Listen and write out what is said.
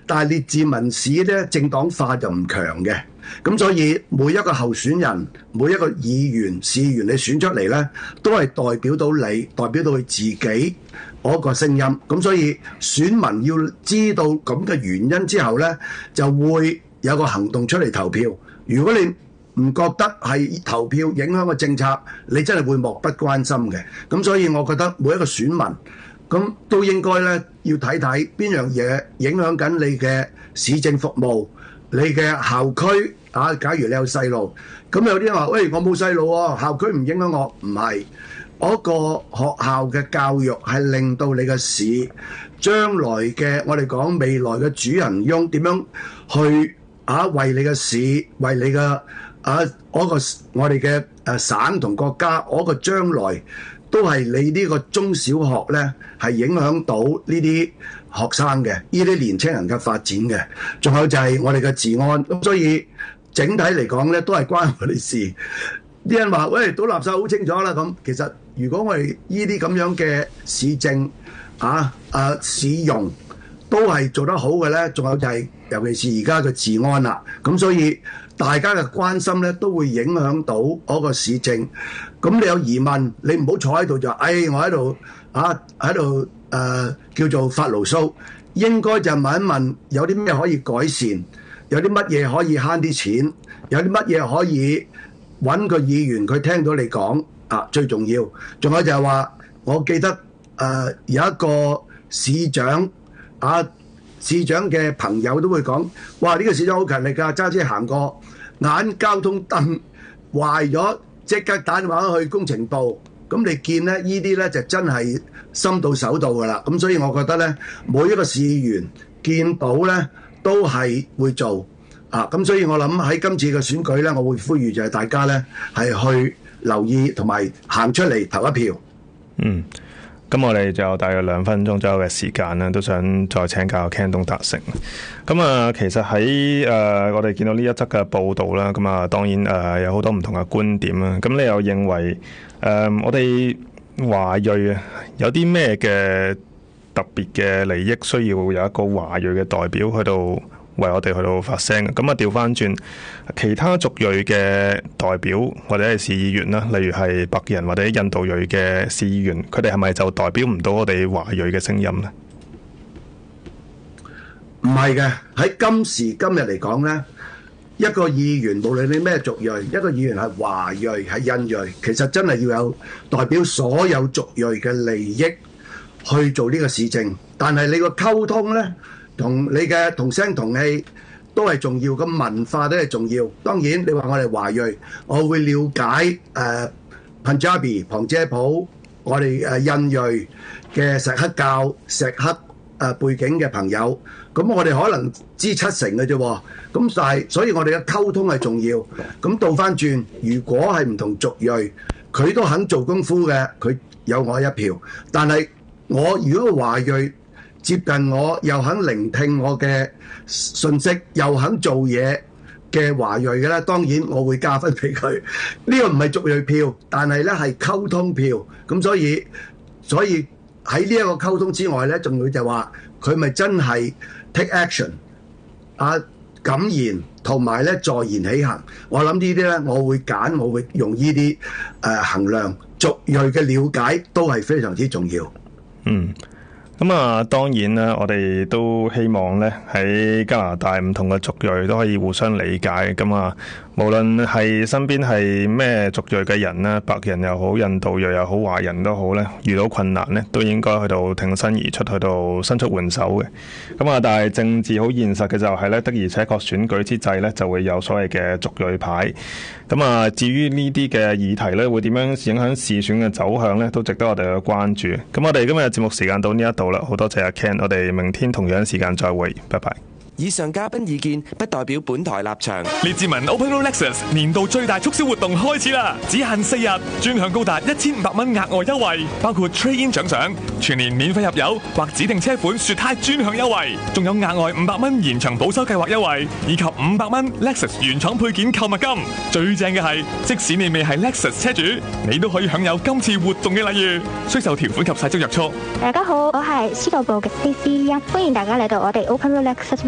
但係列治文市咧政黨化就唔強嘅，咁所以每一個候選人、每一個議員、市議員你選出嚟咧，都係代表到你，代表到佢自己嗰個聲音。咁所以選民要知道咁嘅原因之後咧，就會有個行動出嚟投票。如果你唔覺得係投票影響個政策，你真係會漠不關心嘅。咁所以我覺得每一個選民咁都應該咧要睇睇邊樣嘢影響緊你嘅市政服務，你嘅校區啊。假如你有細路，咁有啲人話：喂，我冇細路喎，校區唔影響我。唔係，嗰個學校嘅教育係令到你嘅市將來嘅我哋講未來嘅主人翁點樣去為你嘅市，為你嘅嗰個我哋嘅省同國家嗰個將來。都係你呢個中小學呢，係影響到呢啲學生嘅，呢啲年青人嘅發展嘅。仲有就係我哋嘅治安，咁所以整體嚟講呢，都係關我哋事。啲人話：喂，倒垃圾好清楚啦。咁其實如果我哋呢啲咁樣嘅市政市容都係做得好嘅呢，仲有就係尤其是而家嘅治安啦。咁所以大家嘅關心咧，都會影響到嗰個市政。咁你有疑問，你唔好坐喺度就，我喺度喺度叫做發牢騷。應該就問一問，有啲咩可以改善，有啲乜嘢可以慳啲錢，有啲乜嘢可以揾個議員佢聽到你講最重要。仲有就係話，我記得有一個市長市長嘅朋友都會講：哇！呢個市長好勤力㗎，揸車行過眼交通燈壞咗，即刻打電話去工程部。咁你見咧，呢啲咧就真係心到手到㗎啦。咁所以我覺得咧，每一個市議員見到咧都係會做咁所以我諗喺今次嘅選舉咧，我會呼籲就係大家咧係去留意同埋行出嚟投一票。 咁我哋就大約2分鐘左右嘅時間啦，都想再請教 Ken 董達成。咁其實喺我哋見到呢一則嘅報導啦，咁當然有好多唔同嘅觀點啦。咁你又認為我哋華裔有啲咩嘅特別嘅利益需要有一個華裔嘅代表去到為我哋去到發聲？咁調翻轉其他族裔嘅代表或者係市議員啦，例如係白人或者印度裔嘅市議員，佢哋係咪就代表唔到我哋華裔嘅聲音呢？ 唔係嘅，喺今時今日嚟講呢，一個議員無論你咩族裔，一個議員係華裔係印裔，其實真係要有代表所有族裔嘅利益去做呢個市政。但係你個溝通呢，同你嘅同聲同氣都係重要，咁文化都係重要。當然你話我哋華裔，我會了解Punjabi 旁遮普，我哋印裔嘅錫克教錫克背景嘅朋友，咁我哋可能知7成嘅啫。咁但係所以我哋嘅溝通係重要。咁倒翻轉，如果係唔同族裔，佢都肯做功夫嘅，佢有我一票。但係我如果華裔接近我，又肯聆聽我嘅信息，又肯做嘢嘅華裔嘅咧，當然我會加分俾佢。呢個唔係族裔票，但係咧係溝通票。咁所以喺呢一個溝通之外咧，仲會就話佢咪真係 take action 敢言同埋咧坐言起行。我諗呢啲咧，我會用呢啲衡量族裔嘅了解，都係非常之重要。 咁當然啦，我哋都希望咧喺加拿大唔同嘅族裔都可以互相理解。咁無論係身邊係咩族裔嘅人啦，白人又好，印度裔又好，華人都好咧，遇到困難咧，都應該去到挺身而出，去到伸出援手嘅。但係政治好現實嘅就係咧，的而且確選舉之際咧，就會有所謂嘅族裔牌。至於呢啲嘅議題咧，會點樣影響市選嘅走向咧，都值得我哋去關注。咁我哋今日節目時間到呢一度啦，好多謝阿 Ken，我哋明天同樣時間再會，拜拜。 以上嘉賓意見不代表本台立場。 列治文 Open Road Lexus 年度最大促銷活動開始啦！只限4日，專享高達1500蚊額外優惠，包括 Trade-in 獎賞、全年免費入油或指定車款雪胎專享優惠，仲有額外500蚊延長保修計劃優惠，以及500蚊 Lexus 原廠配件購物金。最正嘅係，即使你未係 Lexus 車主，你都可以享有今次活動嘅禮遇，需受條款及細則約束。 大家好，我係司徒部嘅 CC1，歡迎大家嚟到我哋 Open Road Lexus